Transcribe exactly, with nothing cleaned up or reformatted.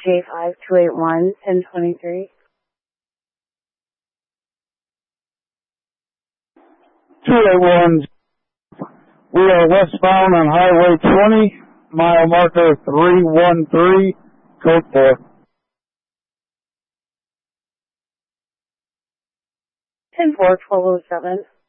J five two eight one, ten twenty-three. two eight one, we are westbound on Highway twenty, mile marker three one three, code four. ten four, twelve oh seven.